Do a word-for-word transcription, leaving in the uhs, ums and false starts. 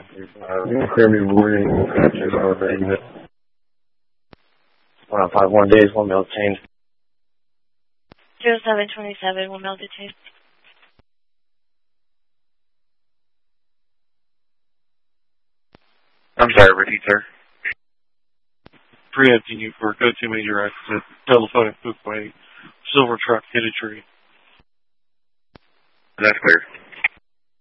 Uh, clear me warning. one five one days, one male detained. zero seven twenty-seven, one male detained. I'm sorry, repeat, sir. Preempting you for go-to major accident, telephone at Fuquay, silver truck hit a tree. That's clear.